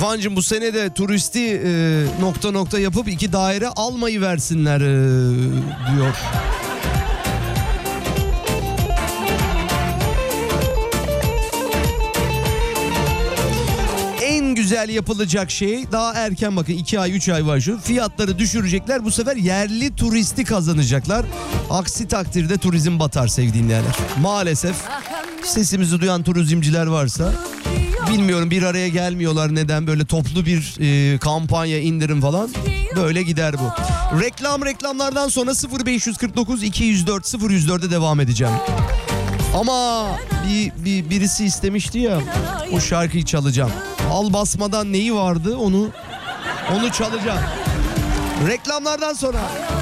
İrfancığım bu sene de turisti nokta nokta yapıp 2 daire almayı versinler diyor. En güzel yapılacak şey daha erken, bakın 2 ay 3 ay var şu. Fiyatları düşürecekler, bu sefer yerli turisti kazanacaklar. Aksi takdirde turizm batar sevgili dinleyenler. Maalesef sesimizi duyan turizmciler varsa bilmiyorum, bir araya gelmiyorlar, neden böyle toplu bir kampanya, indirim falan, böyle gider bu. Reklamlardan sonra 0549 204 004'e devam edeceğim. Ama birisi istemişti ya, o şarkıyı çalacağım. Al basmadan neyi vardı, onu çalacağım. Reklamlardan sonra.